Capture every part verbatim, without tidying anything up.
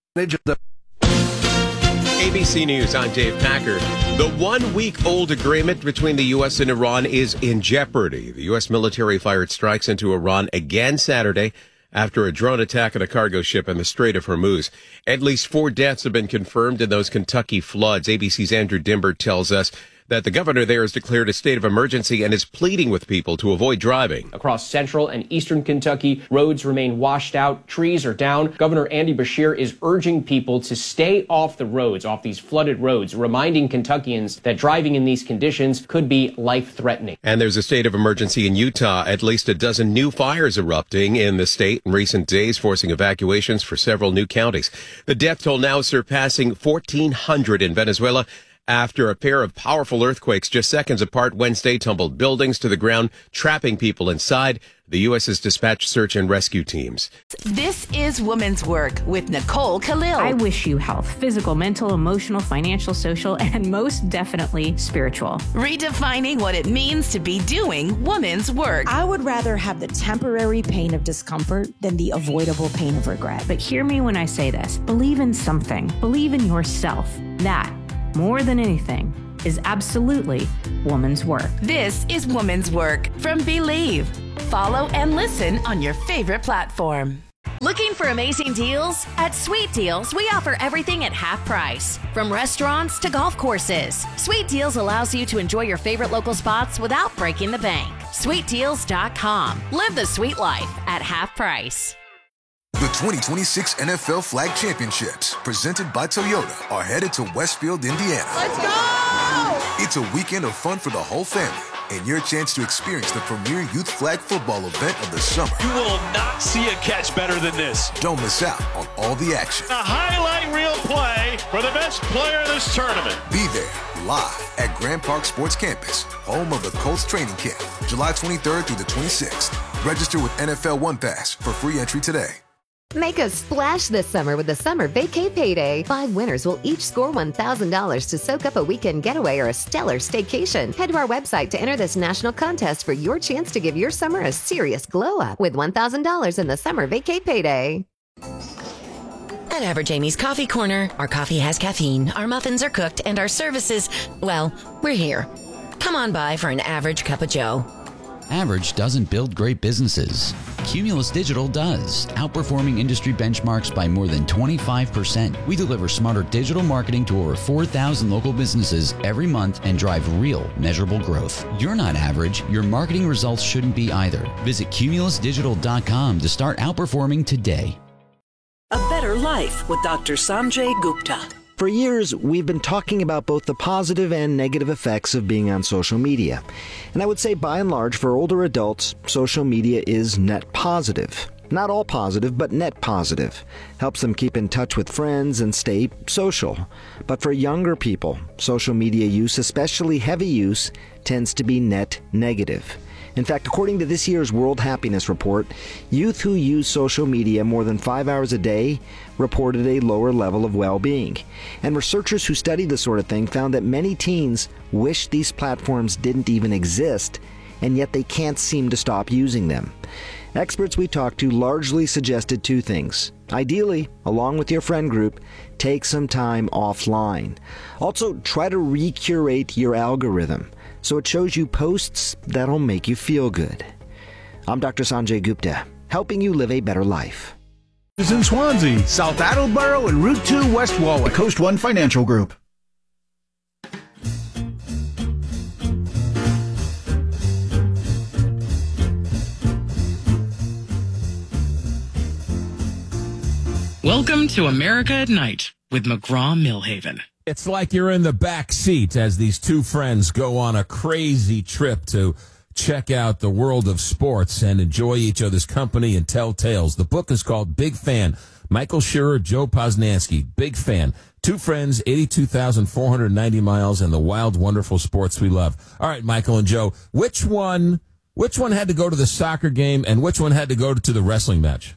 A B C News, I'm Dave Packer. The one-week-old agreement between the U S and Iran is in jeopardy. The U S military fired strikes into Iran again Saturday after a drone attack on a cargo ship in the Strait of Hormuz. At least four deaths have been confirmed in those Kentucky floods. A B C's Andrew Dimber tells us that the governor there has declared a state of emergency and is pleading with people to avoid driving. Across central and eastern Kentucky, roads remain washed out, trees are down. Governor Andy Beshear is urging people to stay off the roads, off these flooded roads, reminding Kentuckians that driving in these conditions could be life-threatening. And there's a state of emergency in Utah. At least a dozen new fires erupting in the state in recent days, forcing evacuations for several new counties. The death toll now surpassing fourteen hundred in Venezuela, after a pair of powerful earthquakes just seconds apart Wednesday tumbled buildings to the ground, trapping people inside. The U S has dispatched search and rescue teams. This is Women's Work with Nicole Khalil. I wish you health, physical, mental, emotional, financial, social, and most definitely spiritual. Redefining what it means to be doing women's work. I would rather have the temporary pain of discomfort than the avoidable pain of regret. But hear me when I say this. Believe in something. Believe in yourself. That, more than anything, is absolutely woman's work. This is Woman's Work from Believe. Follow and listen on your favorite platform. Looking for amazing deals? At Sweet Deals, we offer everything at half price. From restaurants to golf courses, Sweet Deals allows you to enjoy your favorite local spots without breaking the bank. sweet deals dot com. Live the sweet life at half price. The twenty twenty-six N F L Flag Championships, presented by Toyota, are headed to Westfield, Indiana. Let's go! It's a weekend of fun for the whole family and your chance to experience the premier youth flag football event of the summer. You will not see a catch better than this. Don't miss out on all the action. A highlight reel play for the best player in this tournament. Be there live at Grand Park Sports Campus, home of the Colts training camp, July twenty-third through the twenty-sixth. Register with N F L One Pass for free entry today. Make a splash this summer with the Summer Vacay Payday. Five winners will each score one thousand dollars to soak up a weekend getaway or a stellar staycation. Head to our website to enter this national contest for your chance to give your summer a serious glow up with one thousand dollars in the Summer Vacay Payday. At Average Amy's Coffee Corner, our coffee has caffeine, our muffins are cooked, and our services, well, we're here. Come on by for an average cup of joe. Average doesn't build great businesses. Cumulus Digital does, outperforming industry benchmarks by more than twenty-five percent. We deliver smarter digital marketing to over four thousand local businesses every month and drive real, measurable growth. You're not average. Your marketing results shouldn't be either. Visit cumulus digital dot com to start outperforming today. A Better Life with Doctor Sanjay Gupta. For years, we've been talking about both the positive and negative effects of being on social media. And I would say, by and large, for older adults, social media is net positive. Not all positive, but net positive. Helps them keep in touch with friends and stay social. But for younger people, social media use, especially heavy use, tends to be net negative. In fact, according to this year's World Happiness Report, youth who use social media more than five hours a day reported a lower level of well-being. And researchers who study this sort of thing found that many teens wish these platforms didn't even exist, and yet they can't seem to stop using them. Experts we talked to largely suggested two things. Ideally, along with your friend group, take some time offline. Also, try to recurate your algorithm so it shows you posts that'll make you feel good. I'm Doctor Sanjay Gupta, helping you live a better life. In Swansea, South Attleboro, and Route two West Warwick. Coast One Financial Group. Welcome to America at Night with McGraw-Millhaven. It's like you're in the back seat as these two friends go on a crazy trip to check out the world of sports and enjoy each other's company and tell tales. The book is called Big Fan. Michael Schur, Joe Posnanski, Big Fan. Two friends, eighty-two thousand four hundred ninety miles, and the wild, wonderful sports we love. All right, Michael and Joe, which one, which one had to go to the soccer game and which one had to go to the wrestling match?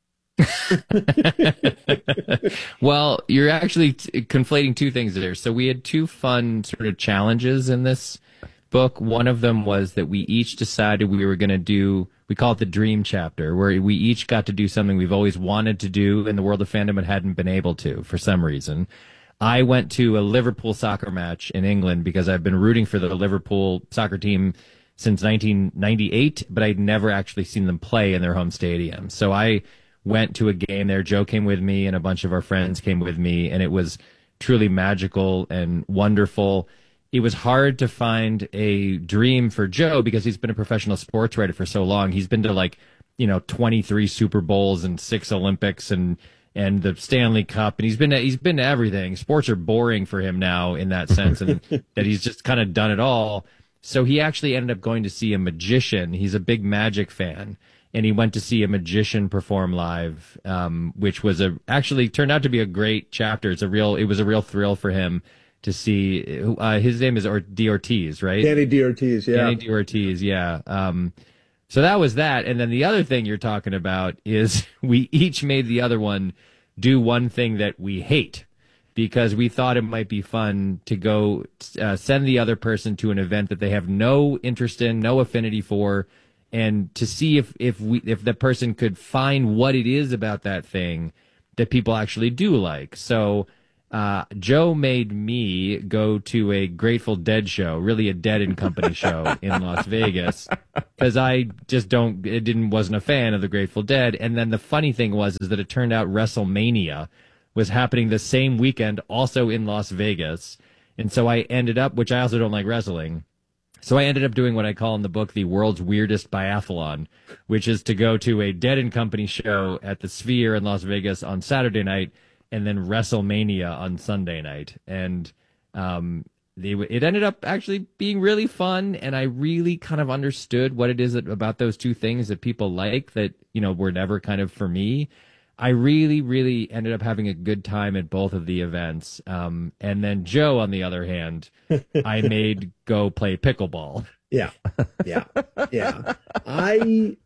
Well, you're actually t- conflating two things there. So we had two fun sort of challenges in this book. One of them was that we each decided we were going to do we call it the dream chapter, where we each got to do something we've always wanted to do in the world of fandom but hadn't been able to for some reason. I went to a Liverpool soccer match in England because I've been rooting for the Liverpool soccer team since nineteen ninety-eight, but I'd never actually seen them play in their home stadium. So I went to a game there. Joe came with me and a bunch of our friends came with me, and it was truly magical and wonderful. It was hard to find a dream for Joe because he's been a professional sports writer for so long. He's been to like, you know, twenty-three Super Bowls and six Olympics and and the Stanley Cup, and he's been to, he's been to everything. Sports are boring for him now in that sense, and that he's just kind of done it all. So he actually ended up going to see a magician. He's a big magic fan, and he went to see a magician perform live, um, which was a actually turned out to be a great chapter. It's a real it was a real thrill for him to see. Uh, his name is or- D. Ortiz, right? Danny D. Ortiz, yeah. Danny D. Ortiz, yeah. Um, so that was that. And then the other thing you're talking about is we each made the other one do one thing that we hate, because we thought it might be fun to go uh, send the other person to an event that they have no interest in, no affinity for, and to see if, if we if the person could find what it is about that thing that people actually do like. So uh, Joe made me go to a Grateful Dead show, really a Dead and Company show in Las Vegas, because I just don't, it didn't, wasn't a fan of the Grateful Dead. And then the funny thing was, is that it turned out WrestleMania was happening the same weekend, also in Las Vegas. And so I ended up, which I also don't like wrestling, so I ended up doing what I call in the book the world's weirdest biathlon, which is to go to a Dead and Company show at the Sphere in Las Vegas on Saturday night, and then WrestleMania on Sunday night. And um, they, it ended up actually being really fun, and I really kind of understood what it is that, about those two things that people like that, you know, were never kind of for me. I really, really ended up having a good time at both of the events. Um, and then Joe, on the other hand, I made go play pickleball. Yeah, yeah, yeah. I,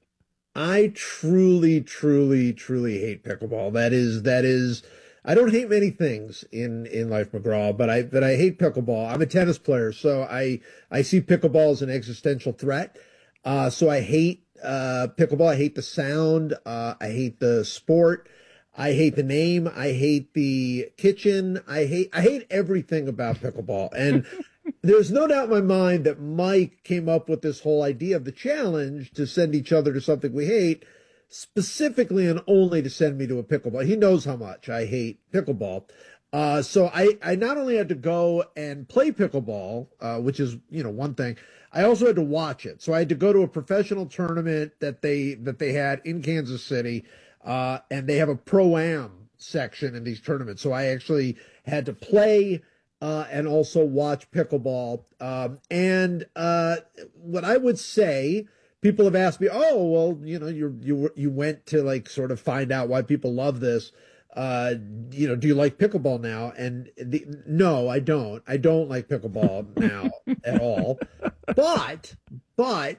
I truly, truly, truly hate pickleball. That is, that is, I don't hate many things in, in life, McGraw, but I, but I hate pickleball. I'm a tennis player, so I, I see pickleball as an existential threat. Uh, so I hate, uh, pickleball. I hate the sound. Uh, I hate the sport. I hate the name. I hate the kitchen. I hate, I hate everything about pickleball. And there's no doubt in my mind that Mike came up with this whole idea of the challenge to send each other to something we hate, specifically and only to send me to a pickleball. He knows how much I hate pickleball. Uh, so I, I not only had to go and play pickleball, uh, which is, you know, one thing, I also had to watch it. So I had to go to a professional tournament that they, that they had in Kansas City. Uh, and they have a pro-am section in these tournaments. So I actually had to play, uh, and also watch pickleball. Um, and, uh, what I would say, people have asked me, oh, well, you know, you, you, you went to like sort of find out why people love this. Uh, you know, do you like pickleball now? And the, no, I don't. I don't like pickleball now at all. But, but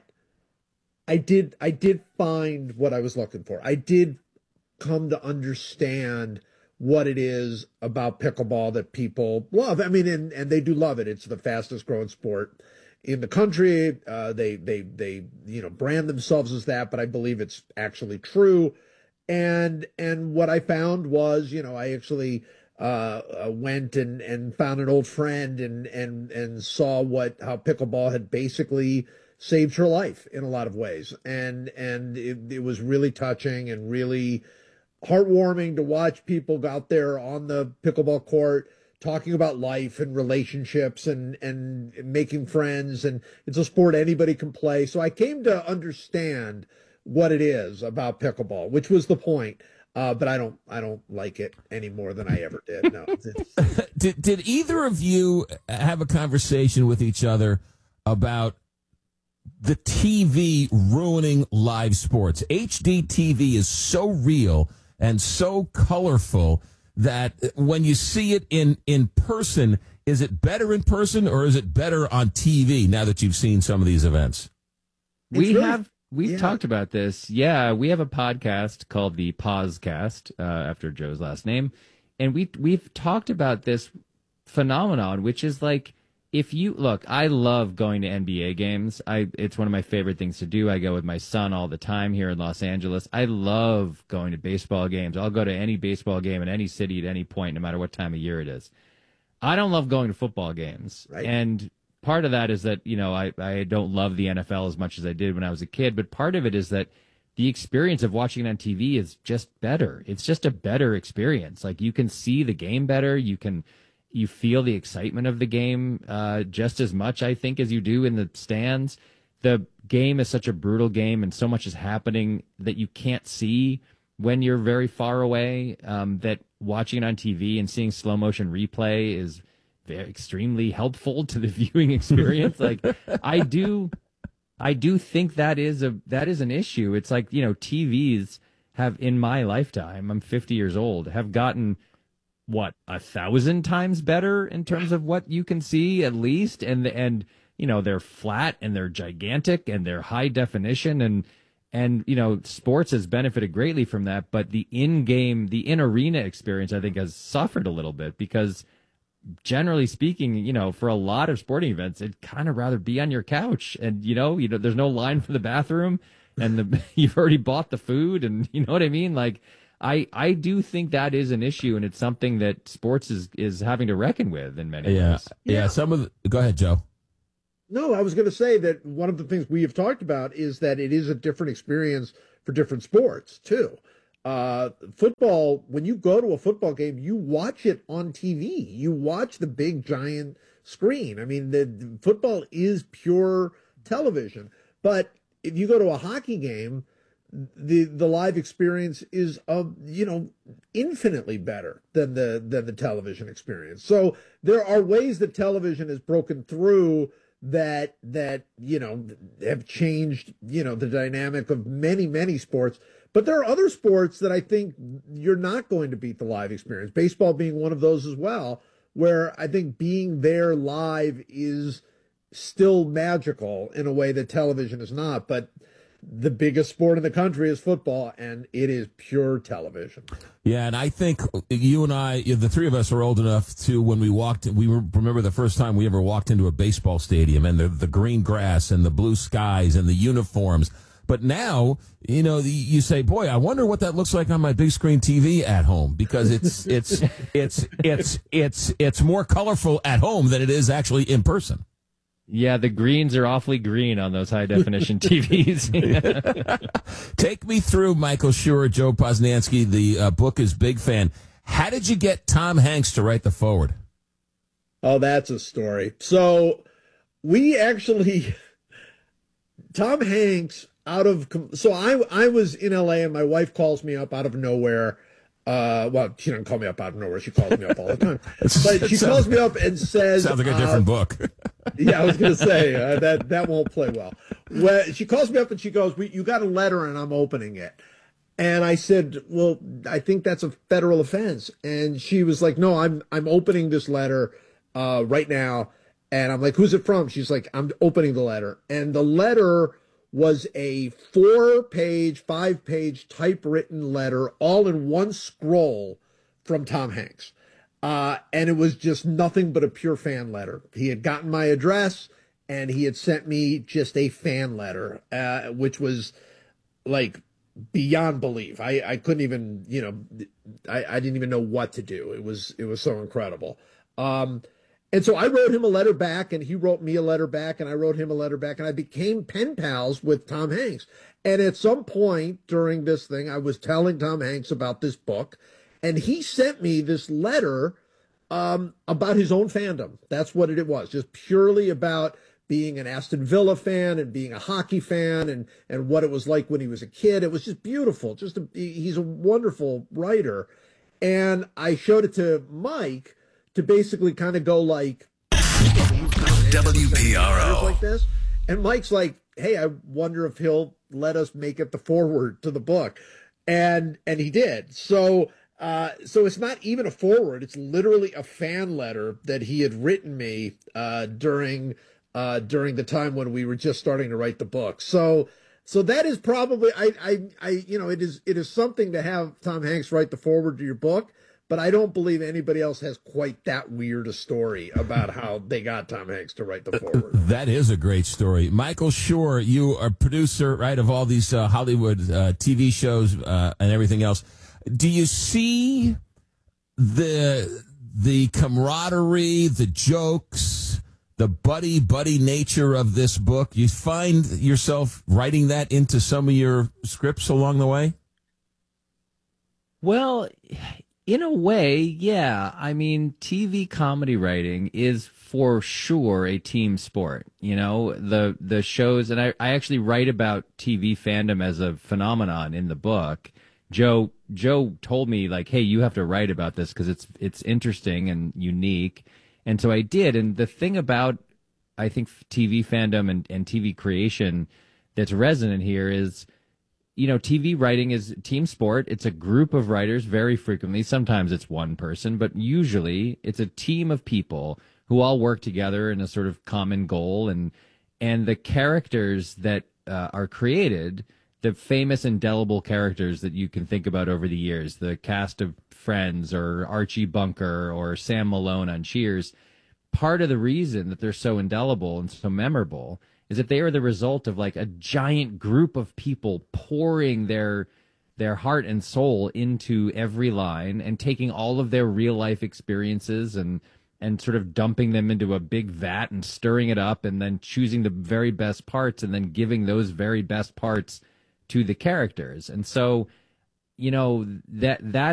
I did, I did find what I was looking for. I did come to understand what it is about pickleball that people love. I mean, and, and they do love it. It's the fastest growing sport in the country. Uh, they, they, they, you know, brand themselves as that, but I believe it's actually true. And, and what I found was, you know, I actually, uh, went and, and found an old friend and, and, and saw what, how pickleball had basically saved her life in a lot of ways. And, and it, it was really touching and really heartwarming to watch people go out there on the pickleball court talking about life and relationships and, and making friends. And it's a sport anybody can play. So I came to understand what it is about pickleball, which was the point. Uh, but I don't, I don't like it any more than I ever did. No. did, did either of you have a conversation with each other about the T V ruining live sports? H D T V is so real and so colorful that when you see it in, in person, is it better in person or is it better on T V now that you've seen some of these events? We really, have, we've yeah. talked about this. Yeah, we have a podcast called the Pausecast, uh, after Joe's last name. And we, we've talked about this phenomenon, which is like, if you look, I love going to N B A games. I it's one of my favorite things to do. I go with my son all the time here in Los Angeles. I love going to baseball games. I'll go to any baseball game in any city at any point, no matter what time of year it is. I don't love going to football games. Right. And part of that is that, you know, I, I don't love the N F L as much as I did when I was a kid, but part of it is that the experience of watching it on T V is just better. It's just a better experience. Like, you can see the game better. You can, you feel the excitement of the game uh, just as much, I think, as you do in the stands. The game is such a brutal game, and so much is happening that you can't see when you're very far away, um, that watching it on T V and seeing slow motion replay is very, extremely helpful to the viewing experience. Like, I do, I do think that is a, that is an issue. It's like, you know, T Vs have, in my lifetime, I'm fifty years old, have gotten what, a thousand times better in terms of what you can see, at least. And, and, you know, they're flat and they're gigantic and they're high definition, and, and, you know, sports has benefited greatly from that. But the in-game, the in-arena experience, I think, has suffered a little bit because, generally speaking, you know, for a lot of sporting events, it'd kind of rather be on your couch, and, you know, you know, there's no line for the bathroom, and the, you've already bought the food, and you know what I mean? Like, I, I do think that is an issue, and it's something that sports is, is having to reckon with in many yeah. ways. Yeah. Yeah. Some of the, go ahead, Joe. No, I was going to say that one of the things we have talked about is that it is a different experience for different sports too. Uh, football, when you go to a football game, you watch it on T V. You watch the big giant screen. I mean, the, the football is pure television. But if you go to a hockey game, the the live experience is uh, you know, infinitely better than the than the television experience. So there are ways that television has broken through that that you know have changed, you know, the dynamic of many many sports. But there are other sports that I think you're not going to beat the live experience. Baseball being one of those as well, where I think being there live is still magical in a way that television is not. But the biggest sport in the country is football, and it is pure television. Yeah, and I think you and I, the three of us, are old enough to, when we walked, we remember the first time we ever walked into a baseball stadium, and the, the green grass and the blue skies and the uniforms. But now, you know, you say, boy, I wonder what that looks like on my big screen T V at home, because it's it's it's it's it's it's more colorful at home than it is actually in person. Yeah, the greens are awfully green on those high definition T Vs. Take me through, Michael Schur, Joe Posnanski. The uh, book is Big Fan. How did you get Tom Hanks to write the foreword? Oh, that's a story. So we actually, Tom Hanks, out of, so I, I was in L A and my wife calls me up out of nowhere. Uh, well, she doesn't call me up out of nowhere. She calls me up all the time. But she sounds, calls me up and says, sounds like a different uh, book. Yeah, I was going to say uh, that that won't play well. Well, she calls me up and she goes, we, you got a letter and I'm opening it. And I said, well, I think that's a federal offense. And she was like, no, I'm, I'm opening this letter, uh, right now. And I'm like, who's it from? She's like, I'm opening the letter. And the letter was a four-page, five-page typewritten letter, all in one scroll from Tom Hanks. Uh, and it was just nothing but a pure fan letter. He had gotten my address, and he had sent me just a fan letter, uh, which was like beyond belief. I, I couldn't even, you know, I, I didn't even know what to do. It was it was so incredible. Um, And so I wrote him a letter back, and he wrote me a letter back, and I wrote him a letter back, and I became pen pals with Tom Hanks. And at some point during this thing, I was telling Tom Hanks about this book, and he sent me this letter um, about his own fandom. That's what it was, just purely about being an Aston Villa fan and being a hockey fan, and, and what it was like when he was a kid. It was just beautiful. Just a, he's a wonderful writer. And I showed it to Mike to basically kind of go like W P R O like this. And Mike's like, hey, I wonder if he'll let us make it the foreword to the book. And and he did. So uh, so it's not even a foreword. It's literally a fan letter that he had written me uh, during uh, during the time when we were just starting to write the book. So so that is probably I I, I you know, it is it is something to have Tom Hanks write the foreword to your book. but I don't believe anybody else has quite that weird a story about how they got Tom Hanks to write the foreword. That is a great story. Michael Schur, you are producer, right, of all these uh, Hollywood uh, T V shows uh, and everything else. Do you see the the camaraderie, the jokes, the buddy buddy nature of this book? You find yourself writing that into some of your scripts along the way? Well, in a way, yeah. I mean, T V comedy writing is for sure a team sport. You know, the the shows, and I, I actually write about T V fandom as a phenomenon in the book. Joe Joe told me, like, hey, you have to write about this because it's it's interesting and unique. And so I did. And the thing about, I think, T V fandom and, and T V creation that's resonant here is, you know, T V writing is team sport. It's a group of writers very frequently. Sometimes it's one person, but usually it's a team of people who all work together in a sort of common goal. And and the characters that uh, are created, the famous indelible characters that you can think about over the years, the cast of Friends or Archie Bunker or Sam Malone on Cheers, part of the reason that they're so indelible and so memorable is that they are the result of like a giant group of people pouring their their heart and soul into every line and taking all of their real life experiences and and sort of dumping them into a big vat and stirring it up and then choosing the very best parts and then giving those very best parts to the characters. And so, you know, that that